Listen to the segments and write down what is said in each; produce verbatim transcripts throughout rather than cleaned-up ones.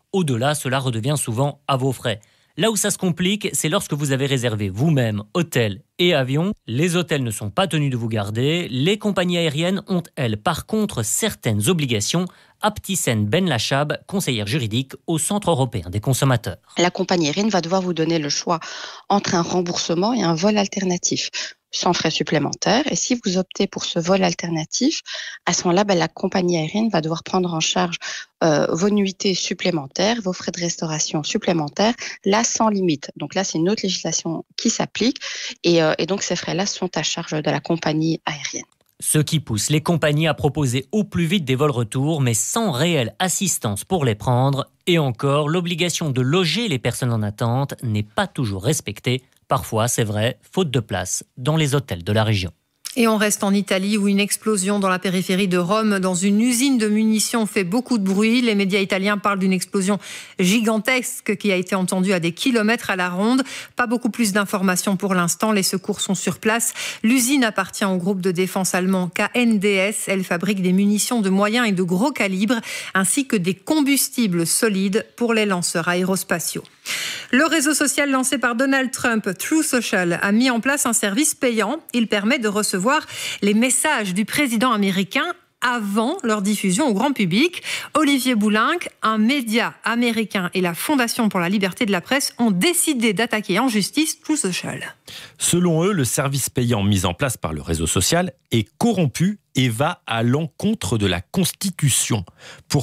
Au-delà, cela redevient souvent à vos frais. Là où ça se complique, c'est lorsque vous avez réservé vous-même hôtel et avion. Les hôtels ne sont pas tenus de vous garder. Les compagnies aériennes ont, elles, par contre, certaines obligations. Aptisen Benlachab, conseillère juridique au Centre européen des consommateurs. La compagnie aérienne va devoir vous donner le choix entre un remboursement et un vol alternatif, sans frais supplémentaires. Et si vous optez pour ce vol alternatif, à ce moment-là, ben, la compagnie aérienne va devoir prendre en charge euh, vos nuitées supplémentaires, vos frais de restauration supplémentaires, là sans limite. Donc là, c'est une autre législation qui s'applique et, euh, et donc ces frais-là sont à charge de la compagnie aérienne. Ce qui pousse les compagnies à proposer au plus vite des vols retour, mais sans réelle assistance pour les prendre. Et encore, l'obligation de loger les personnes en attente n'est pas toujours respectée. Parfois, c'est vrai, faute de place dans les hôtels de la région. Et on reste en Italie où une explosion dans la périphérie de Rome, dans une usine de munitions, fait beaucoup de bruit. Les médias italiens parlent d'une explosion gigantesque qui a été entendue à des kilomètres à la ronde. Pas beaucoup plus d'informations pour l'instant. Les secours sont sur place. L'usine appartient au groupe de défense allemand K N D S. Elle fabrique des munitions de moyen et de gros calibre, ainsi que des combustibles solides pour les lanceurs aérospatiaux. Le réseau social lancé par Donald Trump, Truth Social, a mis en place un service payant. Il permet de recevoir les messages du président américain avant leur diffusion au grand public. Olivier Boulinck, un média américain et la Fondation pour la liberté de la presse ont décidé d'attaquer en justice Truth Social. Selon eux, le service payant mis en place par le réseau social est corrompu et va à l'encontre de la Constitution. Pourquoi ?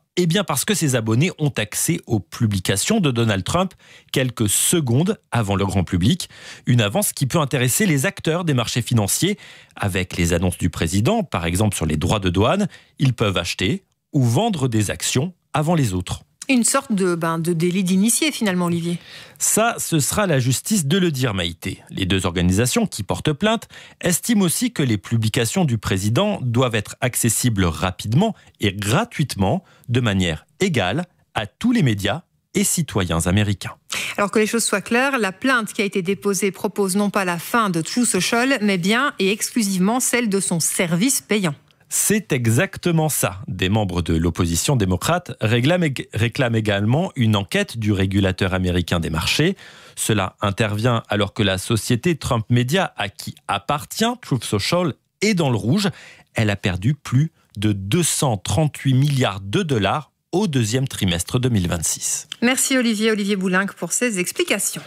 Eh bien parce que ses abonnés ont accès aux publications de Donald Trump quelques secondes avant le grand public. Une avance qui peut intéresser les acteurs des marchés financiers. Avec les annonces du président, par exemple sur les droits de douane, ils peuvent acheter ou vendre des actions avant les autres. Une sorte de, ben, de délit d'initié finalement, Olivier. Ça, ce sera la justice de le dire, Maïté. Les deux organisations qui portent plainte estiment aussi que les publications du président doivent être accessibles rapidement et gratuitement, de manière égale, à tous les médias et citoyens américains. Alors que les choses soient claires, la plainte qui a été déposée propose non pas la fin de Truth Social, mais bien et exclusivement celle de son service payant. C'est exactement ça. Des membres de l'opposition démocrate réclament, réclament également une enquête du régulateur américain des marchés. Cela intervient alors que la société Trump Media, à qui appartient Truth Social, est dans le rouge. Elle a perdu plus de deux cent trente-huit milliards de dollars au deuxième trimestre deux mille vingt-six. Merci Olivier, Olivier Boulinck pour ces explications.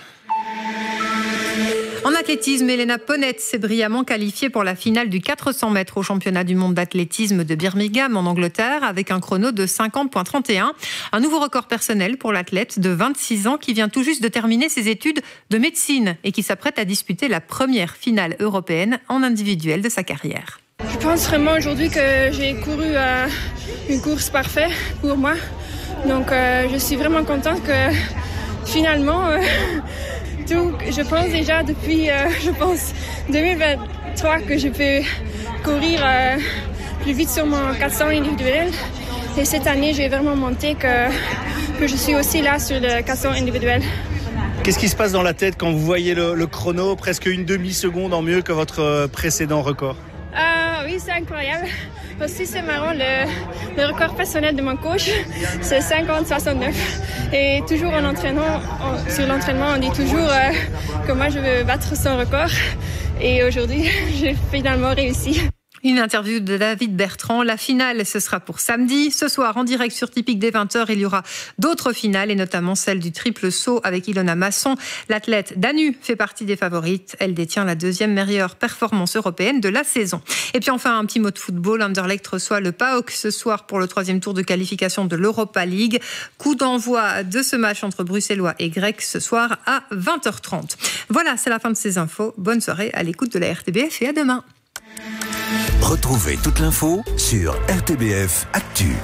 En athlétisme, Elena Ponette s'est brillamment qualifiée pour la finale du quatre cents mètres au championnat du monde d'athlétisme de Birmingham en Angleterre avec un chrono de cinquante virgule trente et un. Un nouveau record personnel pour l'athlète de vingt-six ans qui vient tout juste de terminer ses études de médecine et qui s'apprête à disputer la première finale européenne en individuel de sa carrière. Je pense vraiment aujourd'hui que j'ai couru euh, une course parfaite pour moi. Donc euh, je suis vraiment contente que finalement... Euh, Tout, je pense déjà depuis, euh, je pense, deux mille vingt-trois que je peux courir euh, plus vite sur mon quatre cents individuel. Et cette année, j'ai vraiment monté que, que je suis aussi là sur le quatre cents individuel. Qu'est-ce qui se passe dans la tête quand vous voyez le, le chrono, presque une demi-seconde en mieux que votre précédent record ? euh, Oui, c'est incroyable. Aussi, c'est marrant, le, le record personnel de mon coach, c'est cinquante soixante-neuf. Et toujours en entraînant, en, sur l'entraînement, on dit toujours euh, que moi, je veux battre son record. Et aujourd'hui, j'ai finalement réussi. Une interview de David Bertrand. La finale, ce sera pour samedi. Ce soir, en direct sur Typique dès vingt heures, il y aura d'autres finales, et notamment celle du triple saut avec Ilona Masson. L'athlète Danu fait partie des favorites. Elle détient la deuxième meilleure performance européenne de la saison. Et puis enfin, un petit mot de football. Anderlecht reçoit le P A O K ce soir pour le troisième tour de qualification de l'Europa League. Coup d'envoi de ce match entre Bruxellois et Grecs ce soir à vingt heures trente. Voilà, c'est la fin de ces infos. Bonne soirée à l'écoute de la R T B F et à demain. Retrouvez toute l'info sur R T B F Actu.